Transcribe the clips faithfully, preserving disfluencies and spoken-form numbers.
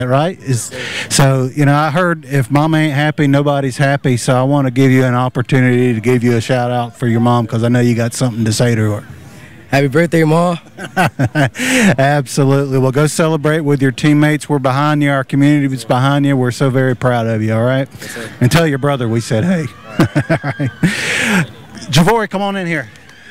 right? Is so you know I heard if mom ain't happy, nobody's happy. So I want to give you an opportunity to give you a shout out for your mom because I know you got something to say to her. Happy birthday, Ma. Absolutely. Well, go celebrate with your teammates. We're behind you. Our community is behind you. We're so very proud of you. All right, yes, and tell your brother we said hey. All right. Javori, come on in here.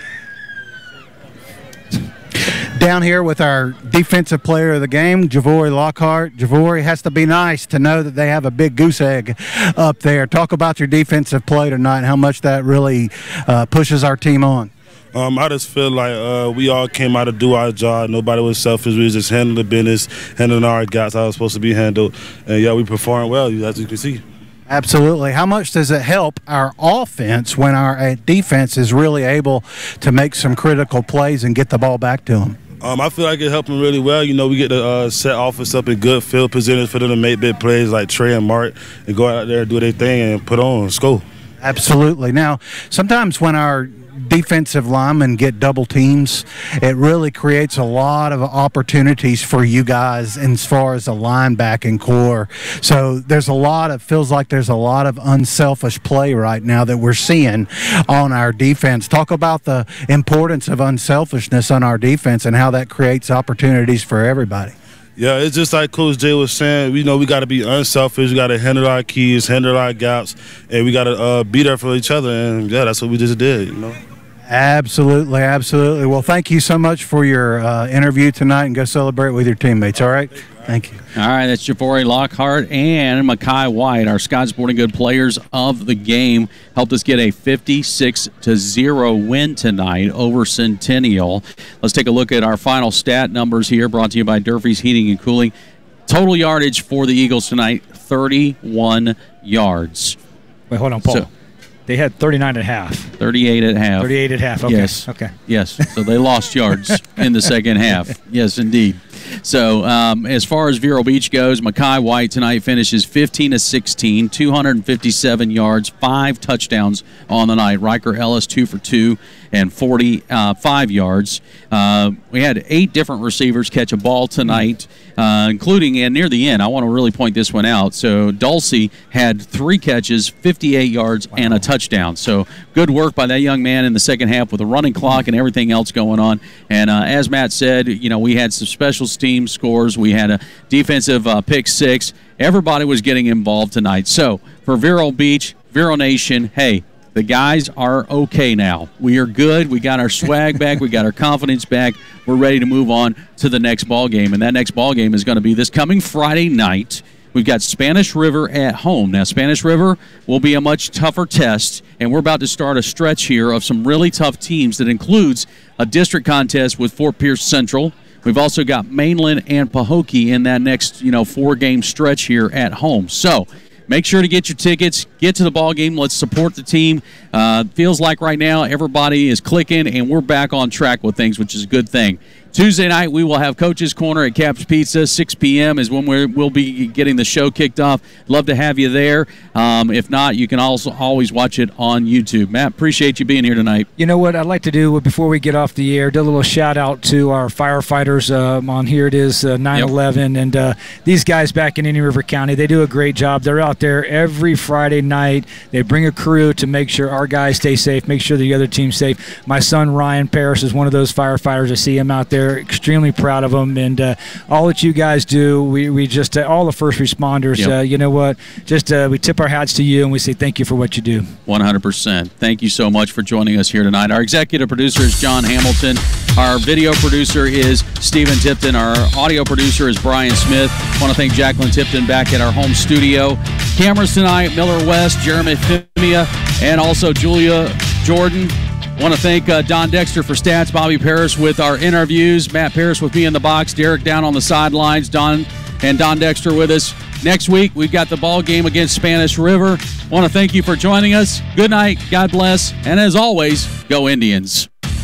Down here with our defensive player of the game, Javori Lockhart. Javori, has to be nice to know that they have a big goose egg up there. Talk about your defensive play tonight and how much that really uh, pushes our team on. Um, I just feel like uh, we all came out to do our job. Nobody was selfish. We was just handling the business, handling our guys how it was supposed to be handled. And, yeah, we performed well, as you can see. Absolutely. How much does it help our offense when our defense is really able to make some critical plays and get the ball back to them? Um, I feel like it helped them really well. You know, we get to uh, set offense up in good field positions for them to make big plays like Trey and Mark and go out there and do their thing and put on and score. Absolutely. Now, sometimes when our defensive linemen get double teams, it really creates a lot of opportunities for you guys as far as the linebacking core. So there's a lot of, feels like there's a lot of unselfish play right now that we're seeing on our defense. Talk about the importance of unselfishness on our defense and how that creates opportunities for everybody. Yeah, it's just like Coach Jay was saying, you know, we got to be unselfish. We got to handle our keys, handle our gaps, and we got to uh, be there for each other. And, yeah, that's what we just did, you know. Absolutely, absolutely. Well, thank you so much for your uh, interview tonight, and go celebrate with your teammates, all right? Thank you. All right, that's Javori Lockhart and Makai White, our Scott Sporting Good players of the game, helped us get a fifty-six to zero win tonight over Centennial. Let's take a look at our final stat numbers here, brought to you by Durfee's Heating and Cooling. Total yardage for the Eagles tonight, thirty-one yards. Wait, hold on, Paul. So, they had thirty-nine and a half. thirty-eight at half. thirty-eight at half, okay. Yes. Okay. Yes, so they lost yards in the second half. Yes, indeed. So um, as far as Vero Beach goes, Makai White tonight finishes fifteen to sixteen, two hundred fifty-seven yards, five touchdowns on the night. Riker Ellis, two for two and forty-five yards. Uh, we had eight different receivers catch a ball tonight, uh, including, and near the end, I want to really point this one out. So Dulcie had three catches, fifty-eight yards, wow, and a touchdown. So good work by that young man in the second half with a running clock and everything else going on. And uh, as Matt said, you know, we had some special team scores. We had a defensive uh, pick six. Everybody was getting involved tonight. So for Vero Beach, Vero Nation, hey, the guys are okay now. We are good. We got our swag back. We got our confidence back. We're ready to move on to the next ball game. And that next ball game is going to be this coming Friday night. We've got Spanish River at home. Now, Spanish River will be a much tougher test, and we're about to start a stretch here of some really tough teams that includes a district contest with Fort Pierce Central. We've also got Mainland and Pahokee in that next, you know, four-game stretch here at home. So make sure to get your tickets. Get to the ball game. Let's support the team. Uh, feels like right now everybody is clicking, and we're back on track with things, which is a good thing. Tuesday night, we will have Coach's Corner at Cap's Pizza. six p.m. is when we're, we'll be getting the show kicked off. Love to have you there. Um, if not, you can also always watch it on YouTube. Matt, appreciate you being here tonight. You know what I'd like to do before we get off the air, do a little shout-out to our firefighters um, on Here It Is uh, nine eleven. Yep. And uh, these guys back in Indian River County, they do a great job. They're out there every Friday night. They bring a crew to make sure our guys stay safe, make sure the other team's safe. My son, Ryan Parrish, is one of those firefighters. I see him out there. Extremely proud of them, and uh, all that you guys do, we, we just uh, all the first responders, yep. uh, you know what, just uh, we tip our hats to you and we say thank you for what you do. one hundred percent. Thank you so much for joining us here tonight. Our executive producer is John Hamilton. Our video producer is Stephen Tipton. Our audio producer is Brian Smith. I want to thank Jacqueline Tipton back at our home studio. Cameras tonight, Miller West, Jeremy Fimia, and also Julia Jordan. I want to thank uh, Don Dexter for stats, Bobby Parrish with our interviews, Matt Parrish with me in the box, Derek down on the sidelines, Don and Don Dexter with us. Next week, we've got the ball game against Spanish River. I want to thank you for joining us. Good night, God bless, and as always, go Indians.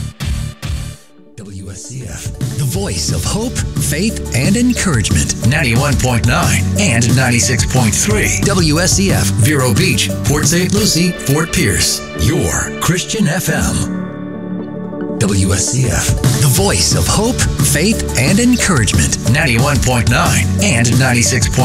W S C F, the voice of hope, faith, and encouragement. ninety-one point nine and ninety-six point three. W S C F, Vero Beach, Port Saint Lucie, Fort Pierce. Your Christian F M. W S C F, the voice of hope, faith, and encouragement. ninety-one point nine and ninety-six point three.